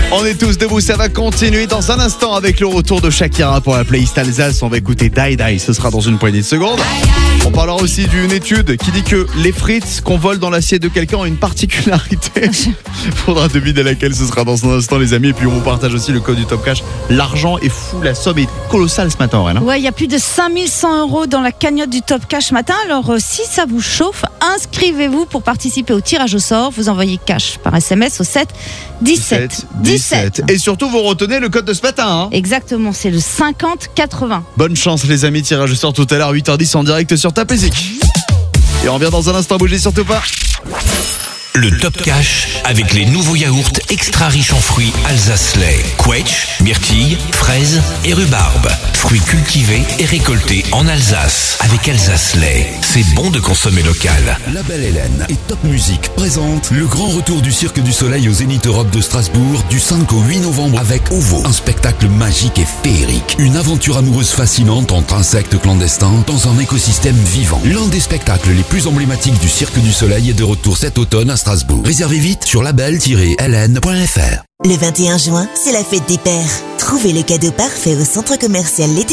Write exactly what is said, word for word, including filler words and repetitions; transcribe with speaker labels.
Speaker 1: On est tous debout, ça va continuer dans un instant avec le retour de Shakira pour la playlist Alsace. On va écouter Die Die, ce sera dans une poignée de secondes. On parlera aussi d'une étude qui dit que les frites qu'on vole dans l'assiette de quelqu'un ont une particularité. Faudra deviner laquelle, ce sera dans un instant les amis. Et puis on vous partage aussi le code du Top Cash. L'argent est fou, la somme est colossale ce matin, Aurèle. Hein.
Speaker 2: Ouais, il y a plus de cinq mille cent euros dans la cagnotte du Top Cash ce matin. Alors euh, si ça vous chauffe, inscrivez-vous pour participer au tirage au sort. Vous envoyez cash par S M S au sept dix-sept dix-sept.
Speaker 1: Et surtout vous retenez le code de ce matin. Hein.
Speaker 2: Exactement, c'est le cinquante quatre-vingts.
Speaker 1: Bonne chance les amis, tirage au sort tout à l'heure huit heures dix en direct sur Top Music. Et on revient dans un instant, bougez surtout pas.
Speaker 3: Le Top Cash avec les nouveaux yaourts extra riches en fruits Alsace-Lait, Quetch, myrtille, fraises et rhubarbe. Fruits cultivés et récoltés en Alsace avec Alsace-Lait. C'est bon de consommer local.
Speaker 4: La Belle Hélène et Top Music présentent le grand retour du Cirque du Soleil au Zénith Europe de Strasbourg du cinq au huit novembre avec Ovo. Un spectacle magique et féerique. Une aventure amoureuse fascinante entre insectes clandestins dans un écosystème vivant. L'un des spectacles les plus emblématiques du Cirque du Soleil est de retour cet automne à Strasbourg. Réservez vite sur label tiret hélène point f r.
Speaker 5: Le vingt et un juin, c'est la fête des pères. Trouvez le cadeau parfait au centre commercial L'été